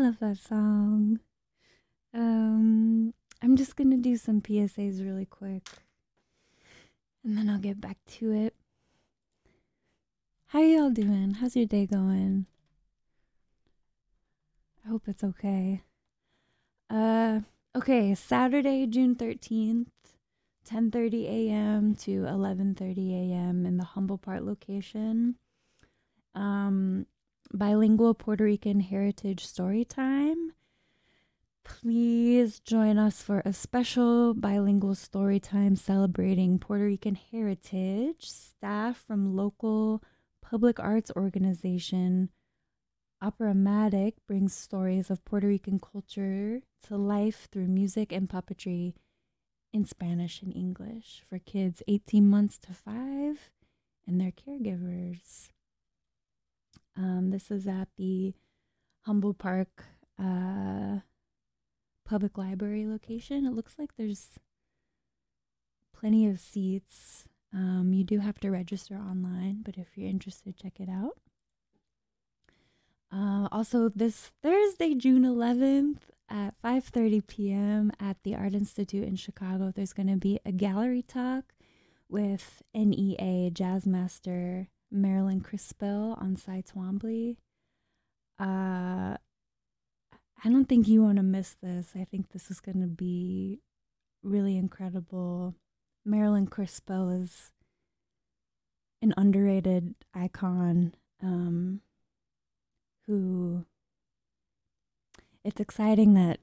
love that song. Um, I'm just gonna do some PSAs really quick, and then I'll get back to it. How y'all doing? How's your day going? I hope it's okay. Uh, okay, Saturday, June 13th, 10:30 a.m. to 11:30 a.m. in the Humble Part location. Um, Bilingual Puerto Rican Heritage Story Time. Please join us for a special bilingual story time celebrating Puerto Rican heritage. Staff from local public arts organization Operatic brings stories of Puerto Rican culture to life through music and puppetry in Spanish and English for kids 18 months to 5 and their caregivers. This is at the Humble Park Public Library location. It looks like there's plenty of seats. You do have to register online, but if you're interested, check it out. Also, this Thursday, June 11th at 5:30 p.m. at the Art Institute in Chicago, there's going to be a gallery talk with NEA jazz master Marilyn Crispell on Cy Twombly. I don't think you want to miss this. I think this is going to be really incredible. Marilyn Crispell is an underrated icon who it's exciting that,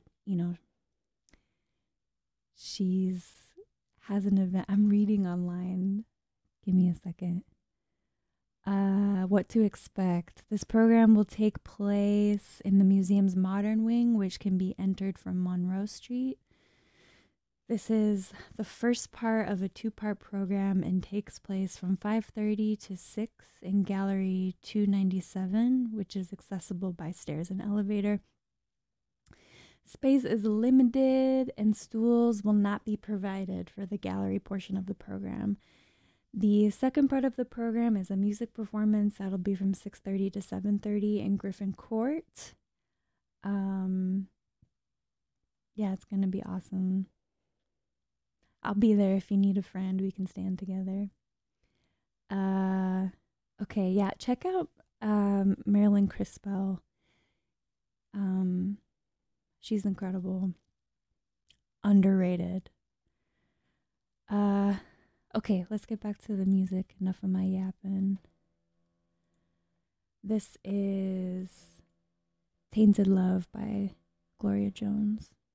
she's has an event. I'm reading online. Give me a second. What to expect. This program will take place in the museum's modern wing, which can be entered from Monroe Street. This is the first part of a two-part program and takes place from 5:30 to 6 in Gallery 297, which is accessible by stairs and elevator. Space is limited and stools will not be provided for the gallery portion of the program. The second part of the program is a music performance that'll be from 6:30 to 7:30 in Griffin Court. Yeah, it's going to be awesome. I'll be there if you need a friend. We can stand together. Okay, yeah, check out Marilyn Crispell. She's incredible. Underrated. Okay, let's get back to the music. Enough of my yapping. This is Tainted Love by Gloria Jones.